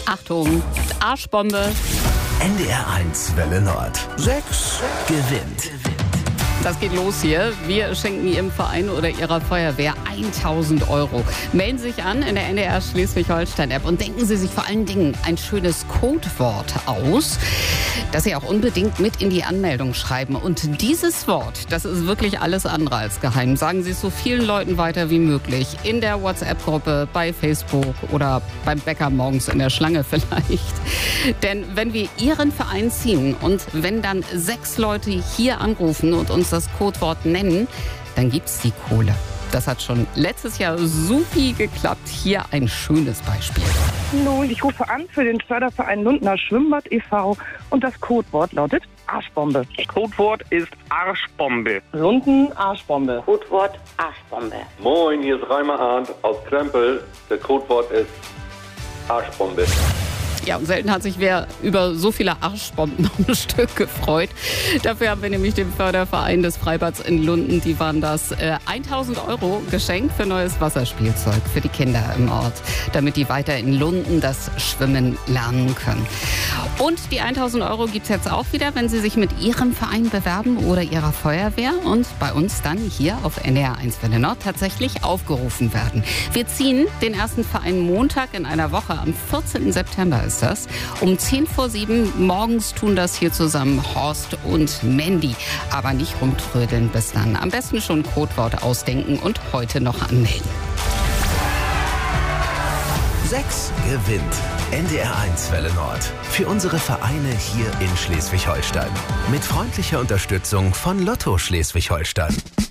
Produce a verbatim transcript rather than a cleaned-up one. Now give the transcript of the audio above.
Achtung, Arschbombe. N D R eins Welle Nord. Sechs gewinnt. Das geht los hier. Wir schenken Ihrem Verein oder Ihrer Feuerwehr tausend Euro. Melden Sie sich an in der N D R Schleswig-Holstein-App und denken Sie sich vor allen Dingen ein schönes Codewort aus, das Sie auch unbedingt mit in die Anmeldung schreiben. Und dieses Wort, das ist wirklich alles andere als geheim. Sagen Sie es so vielen Leuten weiter wie möglich. In der WhatsApp-Gruppe, bei Facebook oder beim Bäcker morgens in der Schlange vielleicht. Denn wenn wir Ihren Verein ziehen und wenn dann sechs Leute hier anrufen und uns das Codewort nennen, dann gibt's die Kohle. Das hat schon letztes Jahr supi geklappt. Hier ein schönes Beispiel. Hallo, ich rufe an für den Förderverein Lundner Schwimmbad e V und das Codewort lautet Arschbombe. Codewort ist Arschbombe. Lunden Arschbombe. Codewort Arschbombe. Moin, hier ist Reimer Arndt aus Krempel. Der Codewort ist Arschbombe. Ja, und selten hat sich wer über so viele Arschbomben am Stück gefreut. Dafür haben wir nämlich dem Förderverein des Freibads in Lunden, die waren das, äh, tausend Euro geschenkt für neues Wasserspielzeug für die Kinder im Ort, damit die weiter in Lunden das Schwimmen lernen können. Und die tausend Euro gibt es jetzt auch wieder, wenn Sie sich mit Ihrem Verein bewerben oder Ihrer Feuerwehr und bei uns dann hier auf N D R eins Welle Nord tatsächlich aufgerufen werden. Wir ziehen den ersten Verein Montag in einer Woche, am vierzehnten September ist das. Um zehn vor sieben morgens tun das hier zusammen Horst und Mandy. Aber nicht rumtrödeln bis dann. Am besten schon Codewort ausdenken und heute noch anmelden. Sechs gewinnt. N D R eins Welle Nord. Für unsere Vereine hier in Schleswig-Holstein. Mit freundlicher Unterstützung von Lotto Schleswig-Holstein.